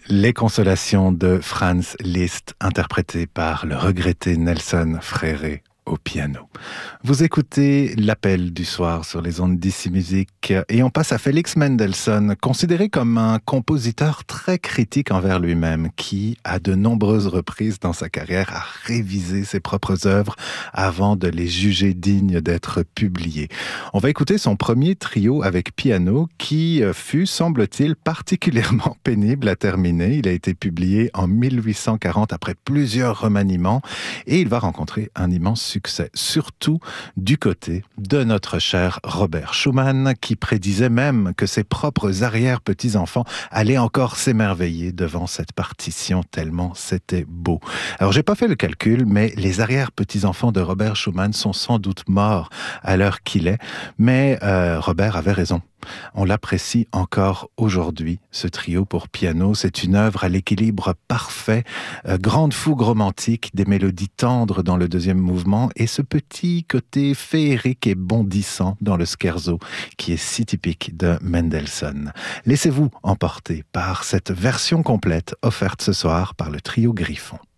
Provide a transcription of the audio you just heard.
Les consolations de Franz Liszt, interprétées par le regretté Nelson Fréré au piano. Vous écoutez l'appel du soir sur les ondes d'Ici Musique et on passe à Félix Mendelssohn, considéré comme un compositeur très critique envers lui-même, qui, à de nombreuses reprises dans sa carrière, a révisé ses propres œuvres avant de les juger dignes d'être publiées. On va écouter son premier trio avec piano qui fut, semble-t-il, particulièrement pénible à terminer. Il a été publié en 1840 après plusieurs remaniements et il va rencontrer un immense succès, surtout du côté de notre cher Robert Schumann, qui prédisait même que ses propres arrière-petits-enfants allaient encore s'émerveiller devant cette partition tellement c'était beau. Alors j'ai pas fait le calcul, mais les arrière-petits-enfants de Robert Schumann sont sans doute morts à l'heure qu'il est, mais Robert avait raison. On l'apprécie encore aujourd'hui, ce trio pour piano. C'est une œuvre à l'équilibre parfait, grande fougue romantique, des mélodies tendres dans le deuxième mouvement et ce petit côté féerique et bondissant dans le scherzo qui est si typique de Mendelssohn. Laissez-vous emporter par cette version complète offerte ce soir par le trio Griffon.